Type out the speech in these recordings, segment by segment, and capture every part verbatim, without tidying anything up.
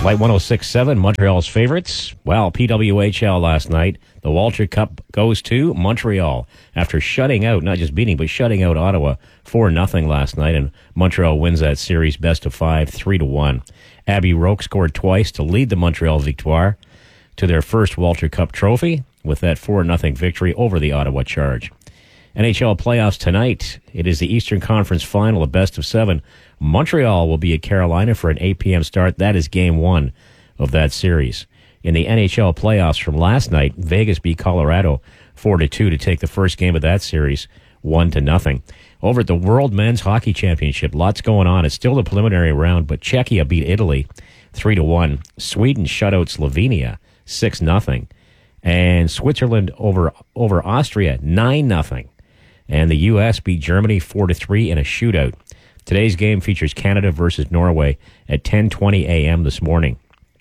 Flight one oh six point seven, Montreal's favorites. Well, P W H L last night. The Walter Cup goes to Montreal after shutting out, not just beating, but shutting out Ottawa four nothing last night. And Montreal wins that series best of five, three to one. Abby Roque scored twice to lead the Montreal Victoire to their first Walter Cup trophy with that four nothing victory over the Ottawa Charge. N H L playoffs tonight. It is the Eastern Conference final, a best of seven. Montreal will be at Carolina for an eight p.m. start. That is game one of that series. In the N H L playoffs from last night, Vegas beat Colorado four to two to take the first game of that series one to nothing. Over at the World Men's Hockey Championship, lots going on. It's still the preliminary round, but Czechia beat Italy three to one. Sweden shut out Slovenia six nothing. And Switzerland over over Austria nine nothing. And the U S beat Germany four to three in a shootout. Today's game features Canada versus Norway at ten twenty a.m. this morning.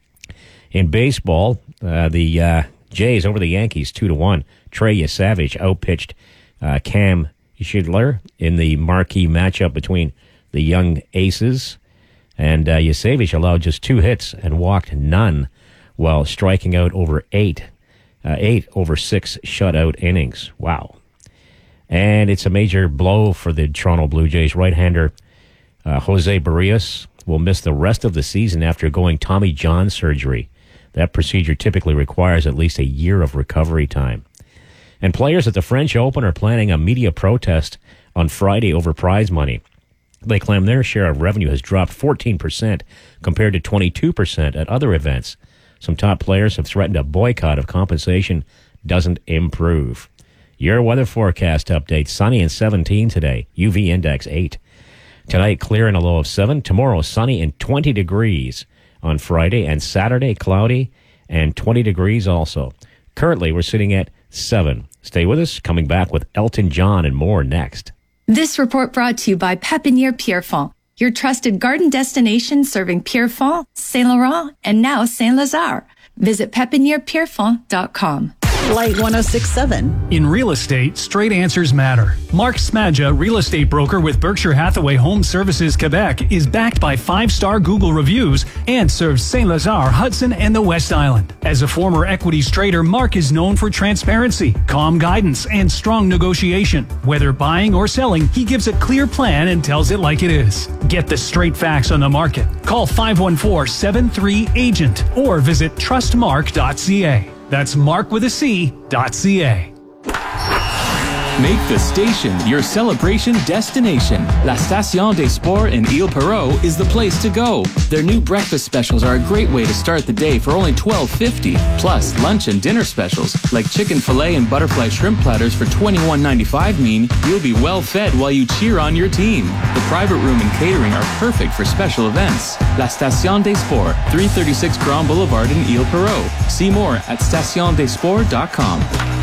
In baseball, uh, the uh, Jays over the Yankees two to one. Trey Yesavage outpitched uh, Cam Schindler in the marquee matchup between the young aces. And uh, Yesavage allowed just two hits and walked none while striking out over eight, uh, eight over six shutout innings. Wow. And it's a major blow for the Toronto Blue Jays. Right-hander uh, Jose Barrios will miss the rest of the season after going Tommy John surgery. That procedure typically requires at least a year of recovery time. And players at the French Open are planning a media protest on Friday over prize money. They claim their share of revenue has dropped fourteen percent compared to twenty-two percent at other events. Some top players have threatened a boycott if compensation doesn't improve. Your weather forecast update, sunny and seventeen today, U V index eight. Tonight, clear and a low of seven. Tomorrow, sunny and twenty degrees on Friday, and Saturday, cloudy and twenty degrees also. Currently, we're sitting at seven. Stay with us, coming back with Elton John and more next. This report brought to you by Pépinière Pierrefonds, your trusted garden destination serving Pierrefonds, Saint Laurent, and now Saint Lazare. Visit pépinière pierrefonds dot com. Flight one oh six point seven. In real estate, straight answers matter. Mark Smadja, real estate broker with Berkshire Hathaway Home Services Quebec, is backed by five-star Google reviews and serves Saint Lazare, Hudson, and the West Island. As a former equities trader, Mark is known for transparency, calm guidance, and strong negotiation. Whether buying or selling, he gives a clear plan and tells it like it is. Get the straight facts on the market. Call five one four, seven three, agent or visit trust mark dot c a. That's Mark with a C, dot C-A. Make the station your celebration destination. La Station des Sports in Ile Perrot is the place to go. Their new breakfast specials are a great way to start the day for only twelve fifty. Plus, lunch and dinner specials like chicken fillet and butterfly shrimp platters for twenty-one ninety-five mean you'll be well fed while you cheer on your team. The private room and catering are perfect for special events. La Station des Sports, three thirty-six Grand Boulevard in Ile Perrot. See more at station des sports dot com.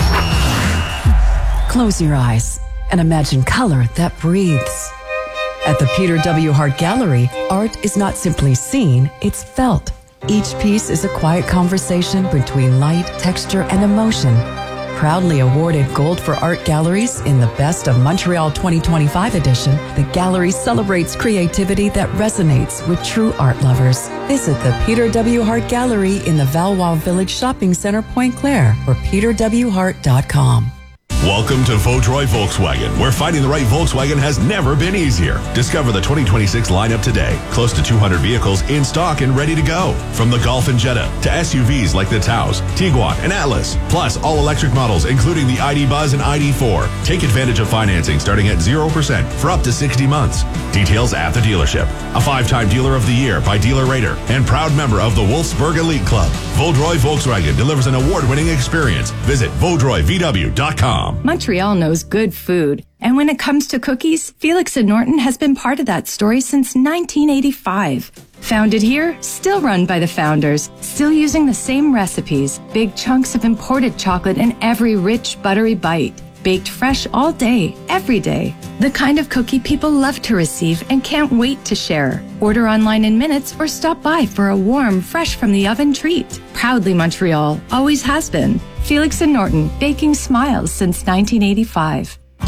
Close your eyes and imagine color that breathes. At the Peter W. Hart Gallery, art is not simply seen, it's felt. Each piece is a quiet conversation between light, texture, and emotion. Proudly awarded Gold for Art Galleries in the Best of Montreal twenty twenty-five edition, the gallery celebrates creativity that resonates with true art lovers. Visit the Peter W. Hart Gallery in the Valois Village Shopping Center, Pointe Claire, or peter w hart dot com. Welcome to Vaudreuil Volkswagen, where finding the right Volkswagen has never been easier. Discover the twenty twenty-six lineup today. Close to two hundred vehicles in stock and ready to go. From the Golf and Jetta to S U Vs like the Taos, Tiguan, and Atlas. Plus, all-electric models, including the I D Buzz and I D four. Take advantage of financing starting at zero percent for up to sixty months. Details at the dealership. A five-time Dealer of the Year by Dealer Rater and proud member of the Wolfsburg Elite Club. Vaudreuil Volkswagen delivers an award-winning experience. Visit vaudreuil v w dot com. Montreal knows good food. And when it comes to cookies, Felix and Norton has been part of that story since nineteen eighty-five. Founded here, still run by the founders, still using the same recipes, big chunks of imported chocolate in every rich, buttery bite. Baked fresh all day, every day. The kind of cookie people love to receive and can't wait to share. Order online in minutes or stop by for a warm, fresh from the oven treat. Proudly Montreal, always has been. Felix and Norton, baking smiles since nineteen eighty-five.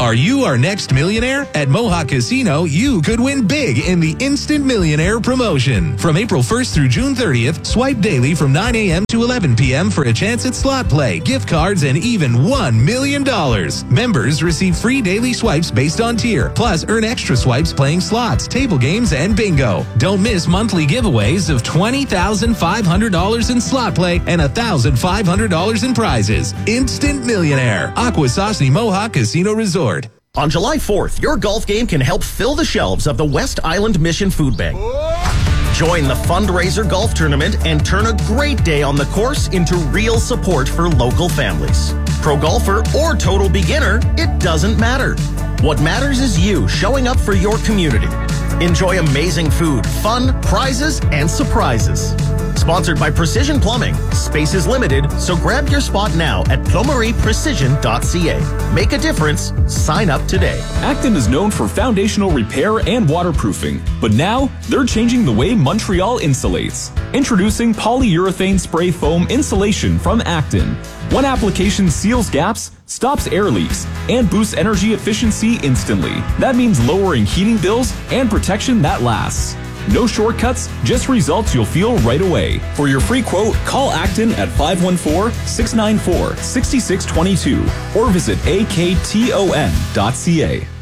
Are you our next millionaire? At Mohawk Casino, you could win big in the Instant Millionaire promotion. From April first through June thirtieth, swipe daily from nine a.m. to eleven p.m. for a chance at slot play, gift cards, and even one million dollars. Members receive free daily swipes based on tier, plus earn extra swipes playing slots, table games, and bingo. Don't miss monthly giveaways of twenty thousand five hundred dollars in slot play and one thousand five hundred dollars in prizes. Instant Millionaire. Akwesasne Mohawk Casino Resort. On July fourth, your golf game can help fill the shelves of the West Island Mission Food Bank. Join the fundraiser golf tournament and turn a great day on the course into real support for local families. Pro golfer or total beginner, it doesn't matter. What matters is you showing up for your community. Enjoy amazing food, fun, prizes, and surprises. Sponsored by Precision Plumbing. Space is limited, so grab your spot now at plumerie precision dot c a. Make a difference. Sign up today. Acton is known for foundational repair and waterproofing, but now they're changing the way Montreal insulates. Introducing polyurethane spray foam insulation from Acton. One application seals gaps, stops air leaks, and boosts energy efficiency instantly. That means lowering heating bills and protection that lasts. No shortcuts, just results you'll feel right away. For your free quote, call Acton at five one four, six nine four, six six two two or visit A K T O N dot C A.